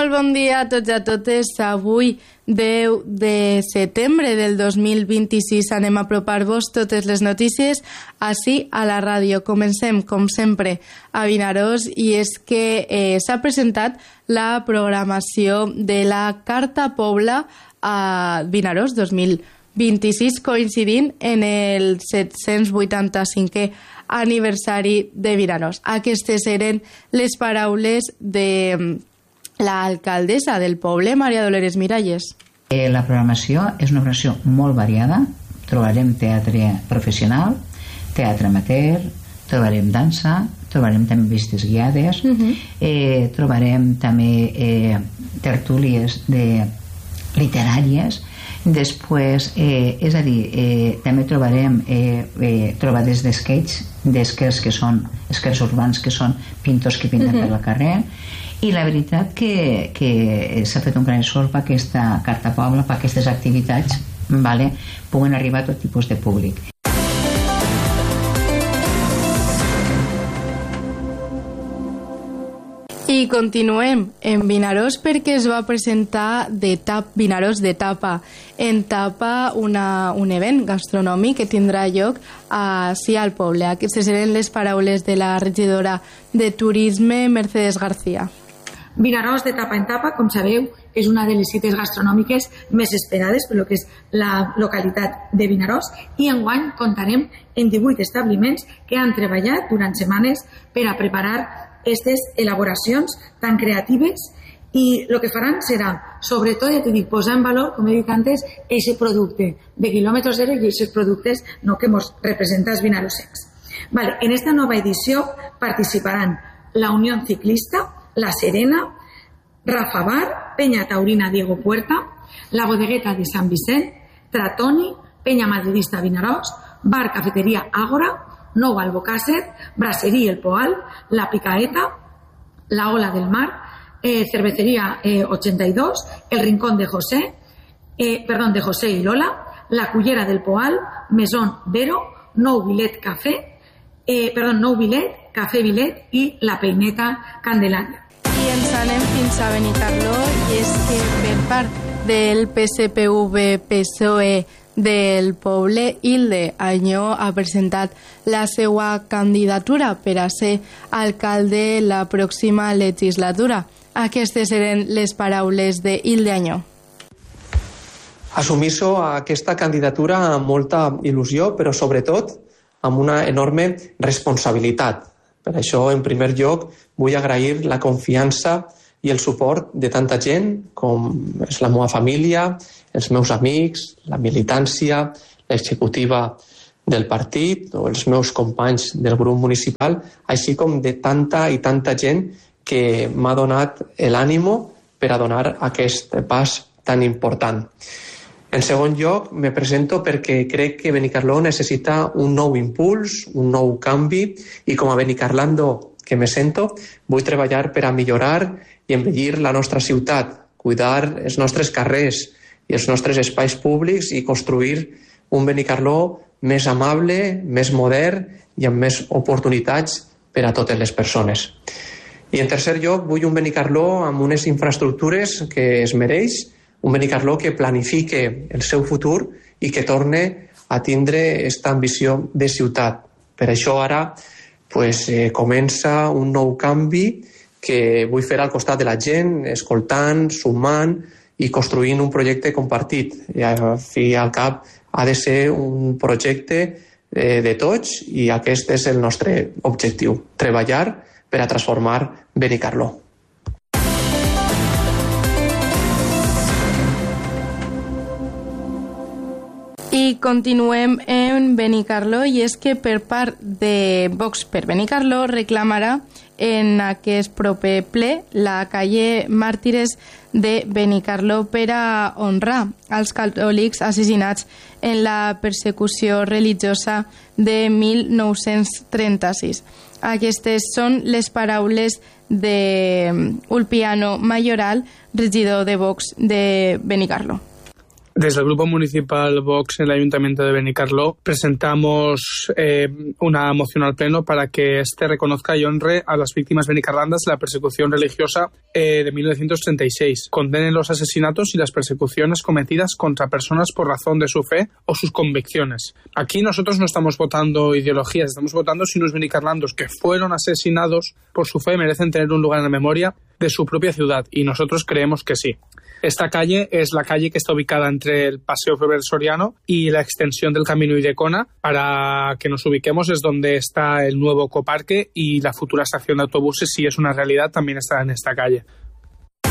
Molt bon dia a tots i a totes. Avui, 10 de setembre del 2026, anem a apropar-vos totes les notícies ací a la ràdio. Comencem, com sempre, a Vinaròs, i és que s'ha presentat la programació de la Carta Pobla a Vinaròs 2026, coincidint en el 785è aniversari de Vinaròs. Aquestes eren les paraules de l'alcaldessa del poble, Maria Dolores Miralles. La programació és una programació molt variada. Trobarem teatre professional, teatre amateur, trobarem dansa, trobarem també visites guiades, trobarem també tertúlies literàries. Després, és a dir, també trobarem trobades d'esquers que són esquers urbans, que són pintors que pinten per al carrer. I la veritat que s'ha fet un gran esforç per aquesta Carta Pobla, per aquestes activitats, puguen arribar a tot tipus de públic. I continuem en Vinaròs perquè es va presentar Vinaròs de Tapa. En Tapa un event gastronòmic que tindrà lloc ací al poble. Aquestes eren les paraules de la regidora de Turisme, Mercedes García. Vinaròs de Tapa en Tapa, com sabeu, és una de les cites gastronòmiques més esperades per lo que és la localitat de Vinaròs, i enguany comptarem en 18 establiments que han treballat durant setmanes per a preparar aquestes elaboracions tan creatives, i el que faran serà, sobretot, ja t'ho dic, posar en valor, com he dit antes, aquest producte de quilòmetre zero i aquests productes que ens representen els vinaròsens. En esta nova edició participaran la Unió Ciclista, La Serena, Rafa Bar, Peña Taurina Diego Puerta, la Bodegueta de Sant Vicent, Tratoni, Peña Madridista Vinaròs, Bar Cafeteria Ágora, Nou Albocàsser, Brasserie El Poal, La Picaeta, La Ola del Mar, Cervecería 82, El Rincón de José y Lola, La Cullera del Poal, Mesón Vero, Nou Vilet Café, Café Vilet i La Peineta Candelaria. I ens anem fins a Benicarló, i és que per part del PSPV-PSOE del poble, Hilde Añó ha presentat la seva candidatura per a ser alcalde la pròxima legislatura. Aquestes eren les paraules de Hilde Añó. Assumiso a aquesta candidatura amb molta il·lusió, però sobretot amb una enorme responsabilitat. Per això, en primer lloc, vull agrair la confiança i el suport de tanta gent com és la meva família, els meus amics, la militància, l'executiva del partit o els meus companys del grup municipal, així com de tanta i tanta gent que m'ha donat l'ànimo per a donar aquest pas tan important. En segon lloc, me presento perquè crec que Benicarló necessita un nou impuls, un nou canvi, i com a benicarlando que me sento, vull treballar per a millorar i embellir la nostra ciutat, cuidar els nostres carrers i els nostres espais públics i construir un Benicarló més amable, més modern i amb més oportunitats per a totes les persones. I en tercer lloc, vull un Benicarló amb unes infraestructures que es mereix, un Benicarló que planifique el seu futur i que torne a tindre aquesta ambició de ciutat. Per això ara comença un nou canvi que vull fer al costat de la gent, escoltant, sumant i construint un projecte compartit. I al fi i al cap ha de ser un projecte de tots, i aquest és el nostre objectiu, treballar per a transformar Benicarló. I continuem en Benicarló, i és que per part de Vox per Benicarló reclamarà en aquest proper ple la calle Màrtires de Benicarló per a honrar els catòlics assassinats en la persecució religiosa de 1936. Aquestes són les paraules d'Ulpiano Mayoral, regidor de Vox de Benicarló. Desde el Grupo Municipal Vox en el Ayuntamiento de Benicarló presentamos una moción al Pleno para que éste reconozca y honre a las víctimas benicarlandas de la persecución religiosa de 1936. Condenen los asesinatos y las persecuciones cometidas contra personas por razón de su fe o sus convicciones. Aquí nosotros no estamos votando ideologías, estamos votando si los benicarlandos que fueron asesinados por su fe merecen tener un lugar en la memoria de su propia ciudad, y nosotros creemos que sí. Esta calle es la calle que está ubicada entre el Paseo Febrer Soriano y la extensión del Camino Idecona. Para que nos ubiquemos, es donde está el nuevo ecoparque, y la futura estación de autobuses, si es una realidad, también estará en esta calle.